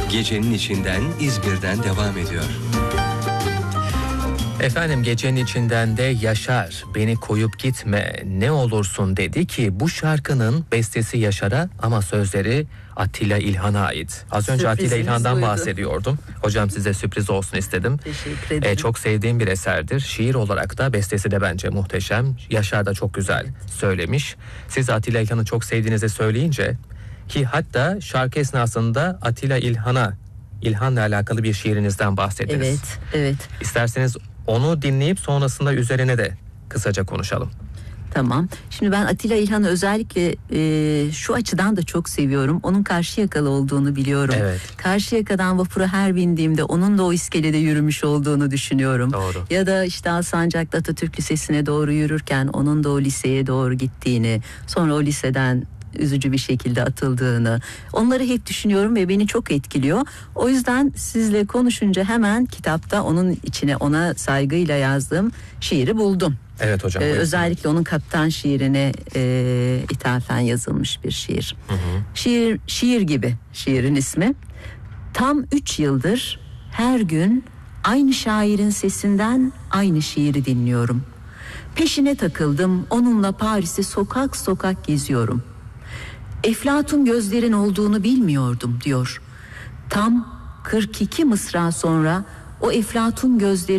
Gecenin içinden İzmir'den devam ediyor. Efendim, gecenin içinden de Yaşar beni koyup gitme ne olursun dedi ki bu şarkının bestesi Yaşar'a ama sözleri Atilla İlhan'a ait. Az önce Atilla İlhan'dan buydu. bahsediyordum. Hocam size sürpriz olsun istedim. Teşekkür ederim. Çok sevdiğim bir eserdir. Şiir olarak da bestesi de bence muhteşem. Yaşar da çok güzel söylemiş. Siz Atilla İlhan'ı çok sevdiğinizi söyleyince ki hatta şarkı esnasında Atilla İlhan'la alakalı bir şiirinizden bahsediniz. Evet, evet. İsterseniz onu dinleyip sonrasında üzerine de kısaca konuşalım. Tamam. Şimdi ben Atilla İlhan'ı özellikle şu açıdan da çok seviyorum. Onun Karşıyakalı olduğunu biliyorum. Evet. Karşıyaka'dan vapura her bindiğimde onun da o iskelede yürümüş olduğunu düşünüyorum. Doğru. Ya da işte Alsancak'ta Atatürk Lisesi'ne doğru yürürken onun da o liseye doğru gittiğini, sonra o liseden üzücü bir şekilde atıldığını, onları hep düşünüyorum ve beni çok etkiliyor. O yüzden sizle konuşunca hemen kitapta onun içine ona saygıyla yazdığım şiiri buldum. Evet hocam. Özellikle onun Kaptan şiirine ithafen yazılmış bir şiir. Hı hı. Şiir gibi şiirin ismi. Tam 3 yıldır her gün aynı şairin sesinden aynı şiiri dinliyorum. Peşine takıldım, onunla Paris'i sokak sokak geziyorum. Eflatun gözlerin olduğunu bilmiyordum diyor. Tam 42 mısra sonra o eflatun gözleri